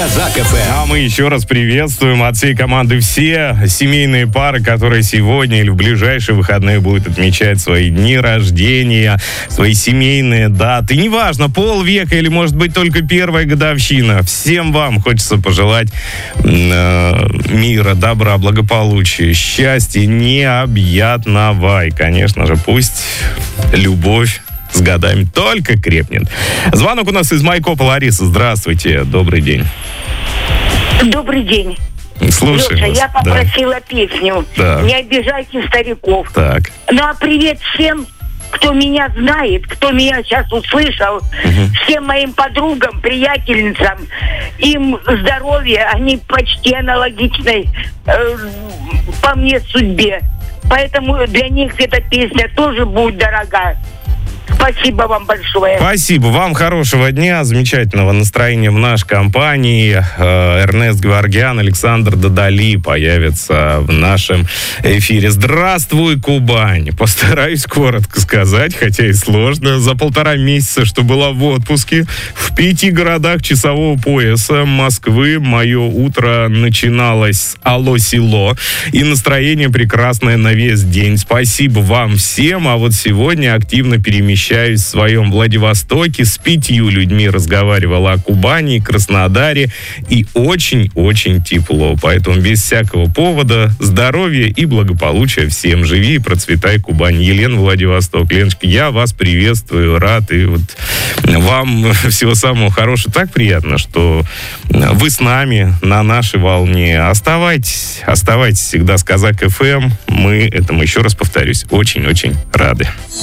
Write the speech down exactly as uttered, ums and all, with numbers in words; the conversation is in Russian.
Казак эф эм. А мы еще раз приветствуем от всей команды все семейные пары, которые сегодня или в ближайшие выходные будут отмечать свои дни рождения, свои семейные даты. Неважно, полвека или, может быть, только первая годовщина. Всем вам хочется пожелать э, мира, добра, благополучия, счастья необъятного. И, конечно же, пусть любовь с годами только крепнет. Звонок у нас из Майкопа. Лариса, здравствуйте, добрый день. Добрый день. Слушай Леша, вас. я попросила Да. песню Да. «Не обижайте стариков». Так. Ну а привет всем, кто меня знает, кто меня сейчас услышал, Угу. всем моим подругам, приятельницам, им здоровья, они почти аналогичной э, по мне судьбе. Поэтому для них эта песня тоже будет дорога. Спасибо вам большое. Спасибо. Вам хорошего дня, замечательного настроения в нашей компании. Э, Эрнест Геворгян, Александр Дадали появятся в нашем эфире. Здравствуй, Кубань. Постараюсь коротко сказать, хотя и сложно. За полтора месяца, что была в отпуске, в пяти городах часового пояса Москвы мое утро начиналось с «Алло, село», и настроение прекрасное на весь день. Спасибо вам всем. А вот сегодня активно перемещаюсь в своем Владивостоке, с пятью людьми разговаривала о Кубани, Краснодаре, и очень-очень тепло. Поэтому без всякого повода здоровья и благополучия всем. Живи и процветай, Кубань. Елена, Владивосток. Леночка, я вас приветствую, рад, и вот вам всего самого хорошего. Так приятно, что вы с нами на нашей волне. Оставайтесь, оставайтесь всегда с Казак эф эм. Мы этому, еще раз повторюсь, очень-очень рады.